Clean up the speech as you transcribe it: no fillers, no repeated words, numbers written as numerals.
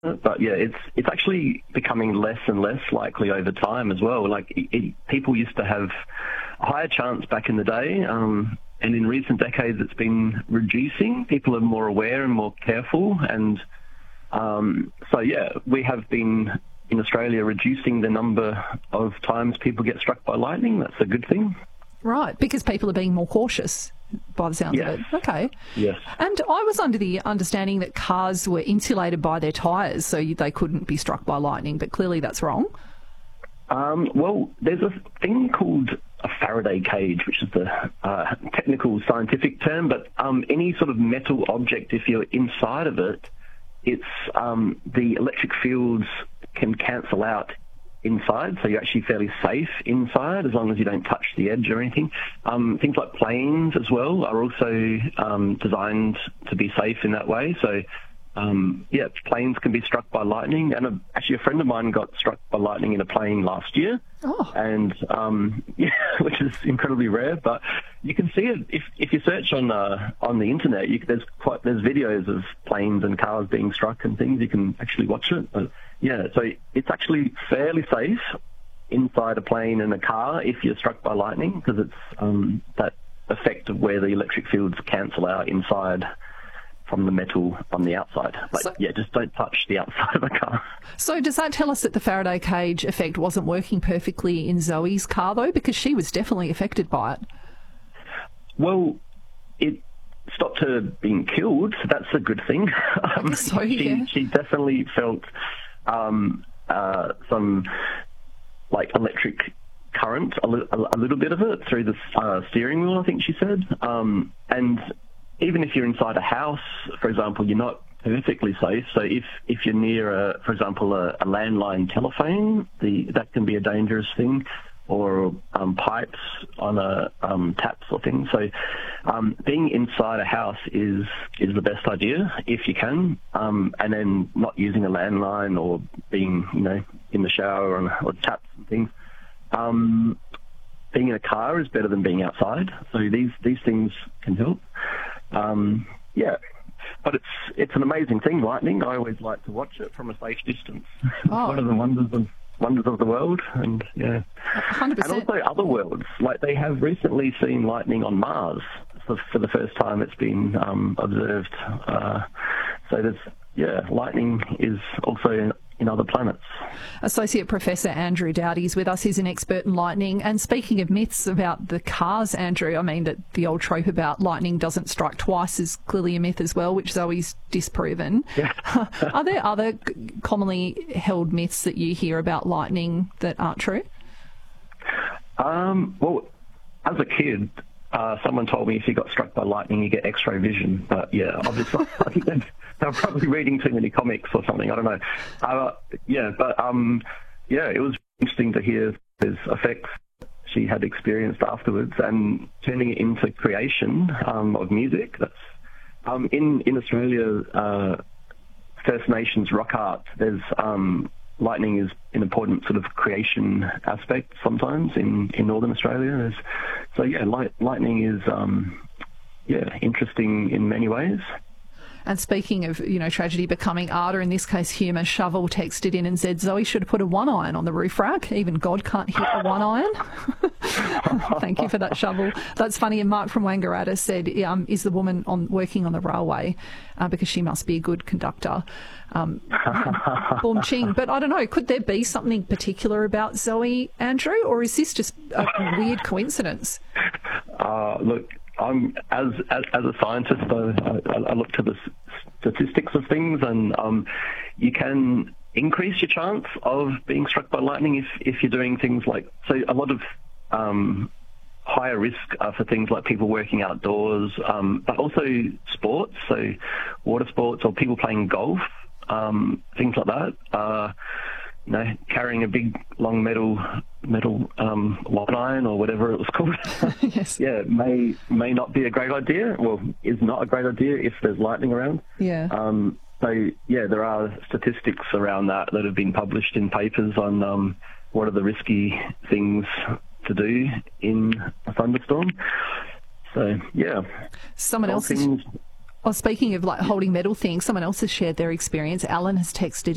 But yeah, it's actually becoming less and less likely over time as well. Like people used to have a higher chance back in the day, and in recent decades it's been reducing. People are more aware and more careful, and so yeah, we have been in Australia reducing the number of times people get struck by lightning. That's a good thing. Right, because people are being more cautious by the sounds of it. Okay. Yes. And I was under the understanding that cars were insulated by their tyres so they couldn't be struck by lightning, but clearly that's wrong. Well, there's a thing called a Faraday cage, which is the technical scientific term, but any sort of metal object, if you're inside of it, it's the electric fields can cancel out inside, so you're actually fairly safe inside as long as you don't touch the edge or anything. Things like planes as well are also designed to be safe in that way. So yeah, planes can be struck by lightning, and actually a friend of mine got struck by lightning in a plane last year. And yeah, which is incredibly rare, but you can see it if you search on the internet. There's videos of planes and cars being struck and things. You can actually watch it. But yeah, so it's actually fairly safe inside a plane and a car if you're struck by lightning, because it's that effect of where the electric fields cancel out inside from the metal on the outside. But yeah, just don't touch the outside of a car. So does that tell us that the Faraday cage effect wasn't working perfectly in Zoe's car, though? Because she was definitely affected by it. Well, it stopped her being killed, so that's a good thing. I guess so, yeah. She definitely felt some like electric current, a little bit of it through the steering wheel, I think she said. And even if you're inside a house, for example, you're not perfectly safe. So if you're near, for example, a landline telephone, that can be a dangerous thing, or pipes on taps or things. So being inside a house is the best idea if you can, and then not using a landline or being in the shower or taps and things. Being in a car is better than being outside. So these things can help. Yeah, but it's an amazing thing, lightning. I always like to watch it from a safe distance. One of the wonders of the world, and yeah, 100%. And also other worlds. Like they have recently seen lightning on Mars for the first time. It's been observed. So lightning is also in other planets. Associate Professor Andrew Dowdy is with us. He's an expert in lightning. And speaking of myths about the cars, Andrew, I mean that the old trope about lightning doesn't strike twice is clearly a myth as well, which Zoe's disproven. Yeah. Are there other commonly held myths that you hear about lightning that aren't true? Well, as a kid, someone told me if you got struck by lightning, you get X-ray vision. But yeah, obviously, I think they're probably reading too many comics or something. I don't know. It was interesting to hear there's effects she had experienced afterwards, and turning it into creation of music. That's in Australia, First Nations rock art. There's lightning is an important sort of creation aspect sometimes in Northern Australia. Lightning is interesting in many ways. And speaking of, tragedy becoming art, or in this case humour, Shovel texted in and said Zoe should have put a one iron on the roof rack. Even God can't hit a one iron. Thank you for that, Shovel. That's funny. And Mark from Wangaratta said, is the woman working on the railway because she must be a good conductor. Boom ching. But I don't know, could there be something particular about Zoe, Andrew, or is this just a weird coincidence? Look, I'm as a scientist, I look to the statistics of things, and you can increase your chance of being struck by lightning if you're doing things like, so a lot of higher risk for things like people working outdoors, but also sports, so water sports or people playing golf, things like that. Carrying a big long metal one iron or whatever it was called. Yes. Yeah, may not be a great idea. Well, is not a great idea if there's lightning around. Yeah. There are statistics around that have been published in papers on what are the risky things to do in a thunderstorm. So yeah. Speaking of like holding metal things, someone else has shared their experience. Alan has texted